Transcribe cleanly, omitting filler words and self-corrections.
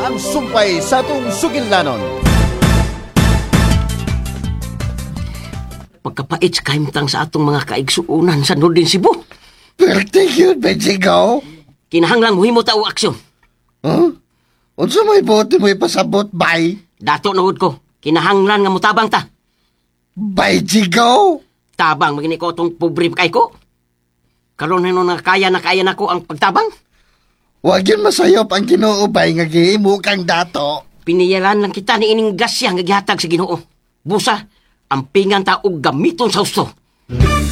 ang sumpay sa atong sugilnanon. Pagkapait sa kahimtang sa atong mga kaigsuunan sa Northern Cebu. Pwerte yun, Benjigaw. Kinahanglang muhimo ta og aksyon. Huh? Unsa may bote mo ipasabot, bay? Dato na hud ko. Kinahanglan nga mutabang ta. Benjigaw? Tabang magini ko tong pobre kay ko. Karon na kaya nako ang pagtabang. Huwag yun masayop ang Ginoo, bay, nga gihimo kang dato. Piniyalan lang kita ni ining gasya nga gihatag sa Ginoo. Busa, ang pingan ta og gamiton sa husto.